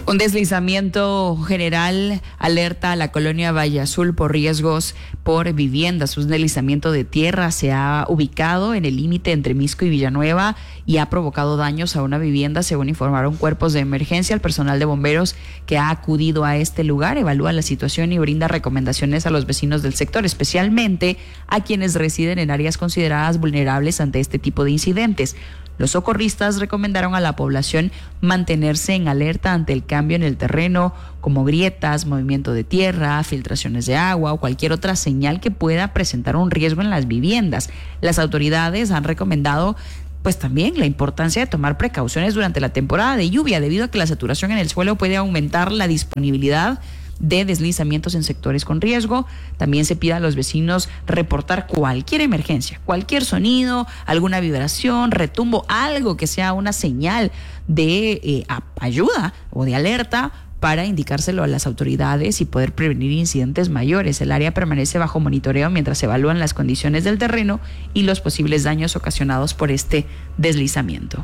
Un deslizamiento general alerta a la colonia Valle Azul por riesgos por viviendas. Un deslizamiento de tierra se ha ubicado en el límite entre Misco y Villanueva y ha provocado daños a una vivienda, según informaron cuerpos de emergencia. El personal de bomberos que ha acudido a este lugar evalúa la situación y brinda recomendaciones a los vecinos del sector, especialmente a quienes residen en áreas consideradas vulnerables ante este tipo de incidentes. Los socorristas recomendaron a la población mantenerse en alerta ante el cambio en el terreno, como grietas, movimiento de tierra, filtraciones de agua o cualquier otra señal que pueda presentar un riesgo en las viviendas. Las autoridades han recomendado también la importancia de tomar precauciones durante la temporada de lluvia, debido a que la saturación en el suelo puede aumentar la disponibilidad de deslizamientos en sectores con riesgo. También se pide a los vecinos reportar cualquier emergencia, cualquier sonido, alguna vibración, retumbo, algo que sea una señal de ayuda o de alerta para indicárselo a las autoridades y poder prevenir incidentes mayores. El área permanece bajo monitoreo mientras se evalúan las condiciones del terreno y los posibles daños ocasionados por este deslizamiento.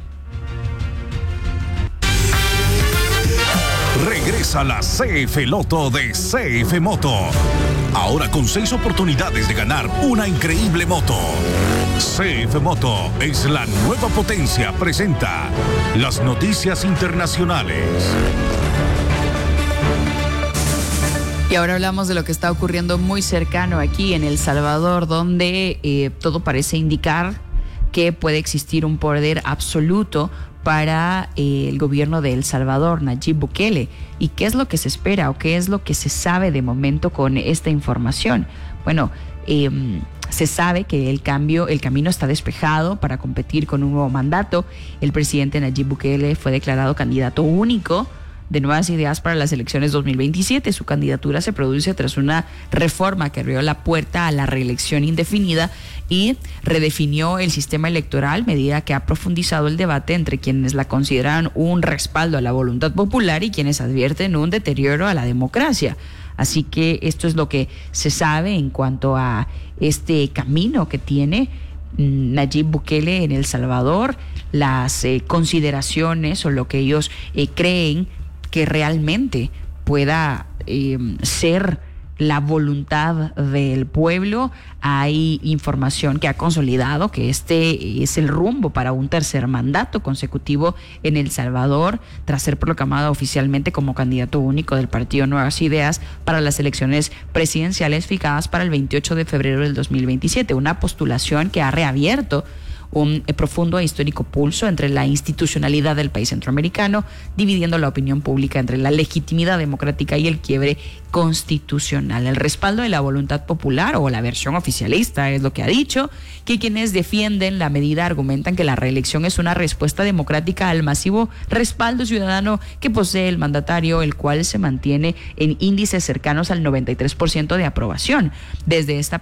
Regresa la CF Loto de CF Moto. Ahora con 6 oportunidades de ganar una increíble moto. CF Moto es la nueva potencia. Presenta las noticias internacionales. Y ahora hablamos de lo que está ocurriendo muy cercano aquí en El Salvador, donde todo parece indicar que puede existir un poder absoluto para el gobierno de El Salvador, Nayib Bukele. ¿Y qué es lo que se espera o qué es lo que se sabe de momento con esta información? Bueno, se sabe que el camino está despejado para competir con un nuevo mandato. El presidente Nayib Bukele fue declarado candidato único de Nuevas Ideas para las elecciones 2027. Su candidatura se produce tras una reforma que abrió la puerta a la reelección indefinida y redefinió el sistema electoral, medida que ha profundizado el debate entre quienes la consideran un respaldo a la voluntad popular y quienes advierten un deterioro a la democracia. Así que esto es lo que se sabe en cuanto a este camino que tiene Nayib Bukele en El Salvador, las consideraciones o lo que ellos creen que realmente pueda ser la voluntad del pueblo. Hay información que ha consolidado que este es el rumbo para un tercer mandato consecutivo en El Salvador, tras ser proclamado oficialmente como candidato único del partido Nuevas Ideas para las elecciones presidenciales fijadas para el 28 de febrero del 2027, una postulación que ha reabierto un profundo e histórico pulso entre la institucionalidad del país centroamericano, dividiendo la opinión pública entre la legitimidad democrática y el quiebre constitucional. El respaldo de la voluntad popular, o la versión oficialista, es lo que ha dicho, que quienes defienden la medida argumentan que la reelección es una respuesta democrática al masivo respaldo ciudadano que posee el mandatario, el cual se mantiene en índices cercanos al 93% de aprobación. Desde esta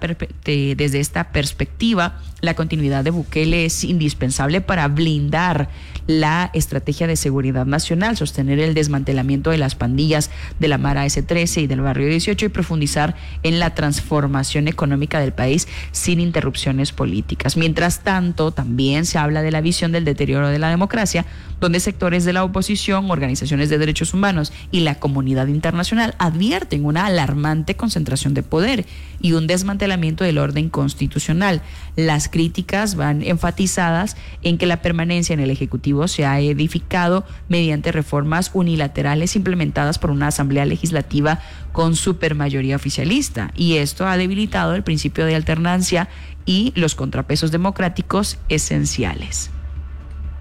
perspectiva, la continuidad de Bukele es indispensable para blindar la estrategia de seguridad nacional, sostener el desmantelamiento de las pandillas de la Mara S13 y del Barrio 18 y profundizar en la transformación económica del país sin interrupciones políticas. Mientras tanto, también se habla de la visión del deterioro de la democracia, donde sectores de la oposición, organizaciones de derechos humanos y la comunidad internacional advierten una alarmante concentración de poder y un desmantelamiento del orden constitucional. Las críticas van enfatizadas en que la permanencia en el Ejecutivo se ha edificado mediante reformas unilaterales implementadas por una asamblea legislativa con supermayoría oficialista, y esto ha debilitado el principio de alternancia y los contrapesos democráticos esenciales.